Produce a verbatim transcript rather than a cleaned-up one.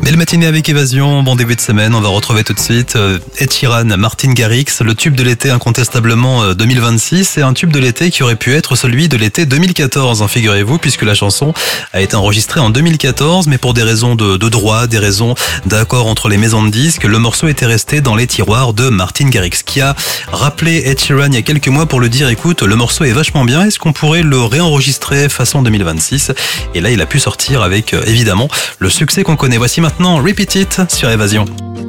Belle matinée avec Évasion, bon début de semaine, on va retrouver tout de suite euh, Ed Sheeran, Martin Garrix, le tube de l'été incontestablement euh, deux mille vingt-six et un tube de l'été qui aurait pu être celui de l'été deux mille quatorze, hein, figurez-vous, puisque la chanson a été enregistrée en deux mille quatorze, mais pour des raisons de, de droit, des raisons d'accord entre les maisons de disques, le morceau était resté dans les tiroirs de Martin Garrix, qui a rappelé Ed Sheeran il y a quelques mois pour lui dire écoute, le morceau est vachement bien, est-ce qu'on pourrait le réenregistrer façon deux mille vingt-six? Et là il a pu sortir avec euh, évidemment le succès qu'on connaît. Voici maintenant Repeat It sur Évasion.